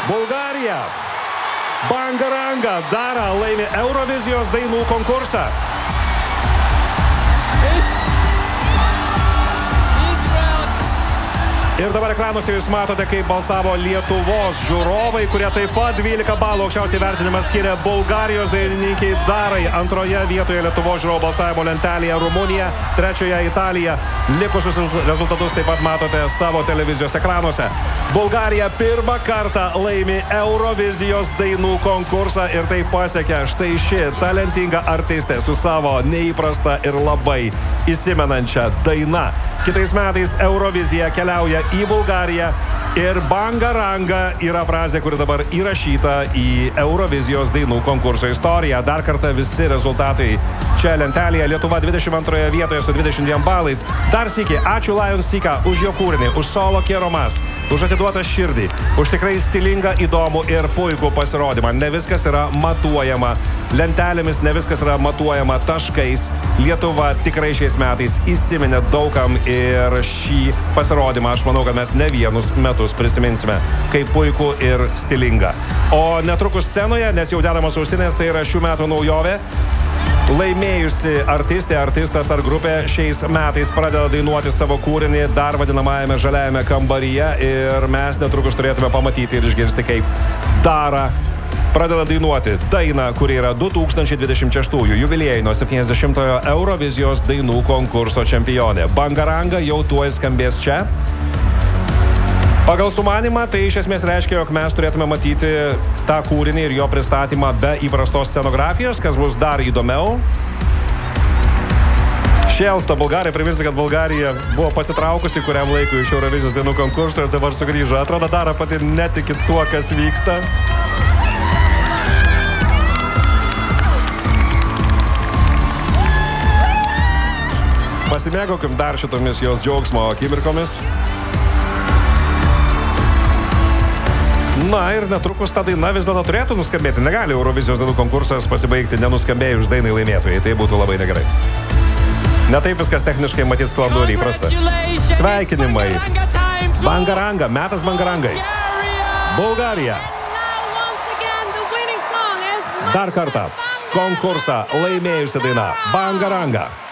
Bulgarija. Bangaranga Dara laimi Eurovizijos dainų konkursą. Ir dabar ekranuose jūs matote, kaip balsavo Lietuvos žiūrovai, kurie taip pat 12 balų aukščiausiai vertinimą skiria Bulgarijos dainininkiai Darai. Antroje vietoje Lietuvos žiūrovų balsavimo lentelėje Rumunija, trečioje Italija. Likusius rezultatus taip pat matote savo televizijos ekranuose. Bulgarija pirmą kartą laimi Eurovizijos dainų konkursą ir tai pasiekia štai ši talentinga artistė su savo neįprasta ir labai įsimenančia daina. Kitais metais Eurovizija keliauja į Bulgariją ir Bangaranga yra frazė, kuri dabar įrašyta į Eurovizijos dainų konkurso istoriją. Dar kartą visi rezultatai čia lentelėje. Lietuva 22 vietoje su 22 balais. Dar sykį, ačiū Lion Sika už jo kūrinį, už solo Kieromas, už atiduotą širdį, už tikrai stilingą, įdomų ir puikų pasirodymą. Ne viskas yra matuojama lentelėmis, ne viskas yra matuojama taškais. Lietuva tikrai šiais metais įsiminė daugam ir šį pasirodymą, aš manau, kad mes ne vienus metus prisiminsime kaip puikų ir stilingą. O netrukus scenoje, nes jau dedamos ausinės, tai yra šių metų naujovė. Laimėjusi artistė, artistas ar grupė šiais metais pradeda dainuoti savo kūrinį dar vadinamajame žaliajame kambaryje ir mes netrukus turėtume pamatyti ir išgirsti, kaip Dara pradeda dainuoti dainą, kuri yra 2026 jubiliejinio 70-ojo Eurovizijos dainų konkurso čempionė. Bangaranga jau tuoj skambės čia. Pagal sumanimą tai iš esmės reiškia, jog mes turėtume matyti tą kūrinį ir jo pristatymą be įprastos scenografijos, kas bus dar įdomiau. Šėlsta Bulgarija, priminsiu, kad Bulgarija buvo pasitraukusi kuriam laikui iš Eurovizijos dainų konkurso ir dabar sugrįžo. Atrodo, Dara pati netiki tuo, kas vyksta. Pasimėgaukim dar šitomis jos džiaugsmo akimirkomis. Na ir netrukus ta daina vis dėlto turėtų nuskambėti. Negali Eurovizijos dainų konkursas pasibaigti nenuskambėjus dainai laimėtojai. Tai būtų labai negerai. Ne taip viskas techniškai matys sklandu ir įprasta. Sveikinimai. Bangaranga, metas Bangarangai. Bulgarija. Dar kartą konkursą laimėjusi daina Bangaranga.